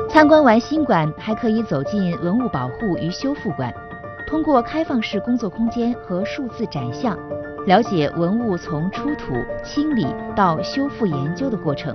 参观完新馆，还可以走进文物保护与修复馆，通过开放式工作空间和数字展项，了解文物从出土、清理到修复研究的过程。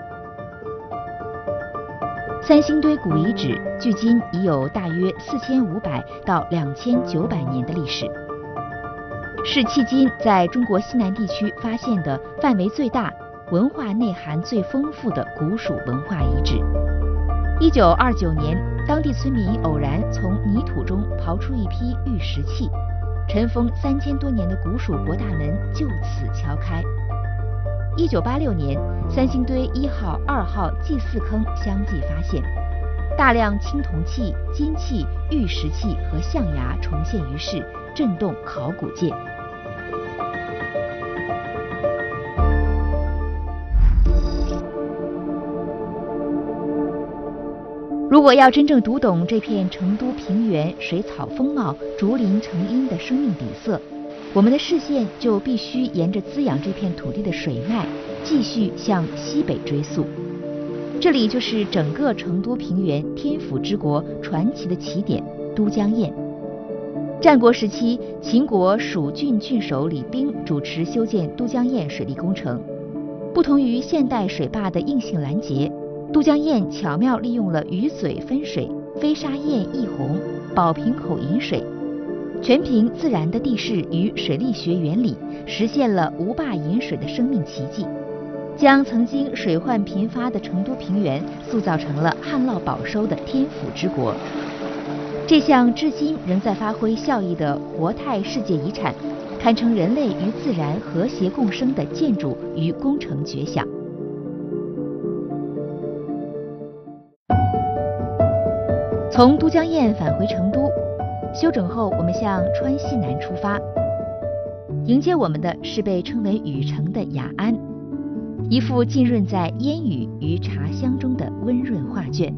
三星堆古遗址距今已有大约4500到2900年的历史，是迄今在中国西南地区发现的范围最大、文化内涵最丰富的古蜀文化遗址。1929年，当地村民偶然从泥土中刨出一批玉石器，尘封3000多年的古蜀国大门就此敲开。1986年，三星堆1号、2号祭祀坑相继发现，大量青铜器、金器、玉石器和象牙重现于世，震动考古界。如果要真正读懂这片成都平原水草丰茂、竹林成荫的生命底色，我们的视线就必须沿着滋养这片土地的水脉，继续向西北追溯。这里就是整个成都平原天府之国传奇的起点——都江堰。战国时期，秦国蜀郡郡守李冰主持修建都江堰水利工程。不同于现代水坝的硬性拦截，都江堰巧妙利用了鱼嘴分水、飞沙堰溢洪、宝瓶口引水，全凭自然的地势与水利学原理，实现了无坝引水的生命奇迹，将曾经水患频发的成都平原塑造成了旱涝保收的天府之国。这项至今仍在发挥效益的活态世界遗产，堪称人类与自然和谐共生的建筑与工程绝响。从都江堰返回成都，休整后我们向川西南出发。迎接我们的是被称为雨城的雅安，一幅浸润在烟雨与茶香中的温润画卷。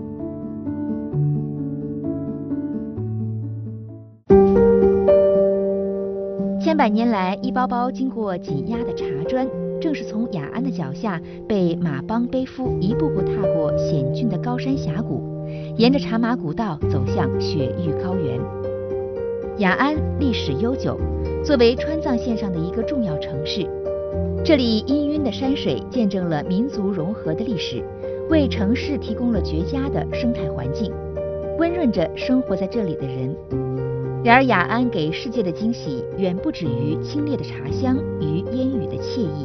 千百年来，一包包经过挤压的茶砖，正是从雅安的脚下被马帮背夫一步步踏过险峻的高山峡谷，沿着茶马古道走向雪域高原。雅安历史悠久，作为川藏线上的一个重要城市，这里氤氲的山水见证了民族融合的历史，为城市提供了绝佳的生态环境，温润着生活在这里的人。然而，雅安给世界的惊喜远不止于清冽的茶香与烟雨的惬意。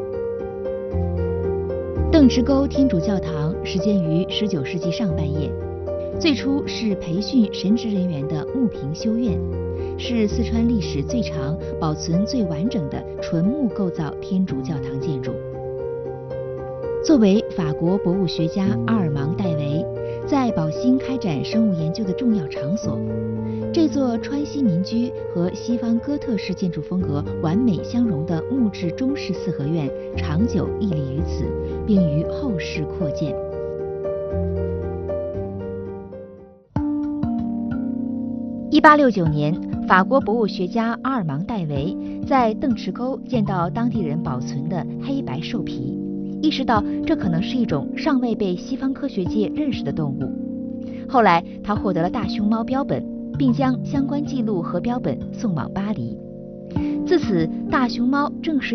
邓池沟天主教堂始建于19世纪上半叶，最初是培训神职人员的木坪修院，是四川历史最长、保存最完整的纯木构造天主教堂建筑。作为法国博物学家阿尔芒·戴维在宝兴开展生物研究的重要场所，这座川西民居和西方哥特式建筑风格完美相融的木质中式四合院长久屹立于此，并于后世扩建。1869年，法国博物学家阿尔芒·戴维在邓池沟见到当地人保存的黑白兽皮，意识到这可能是一种尚未被西方科学界认识的动物。后来，他获得了大熊猫标本，并将相关记录和标本送往巴黎。自此，大熊猫正式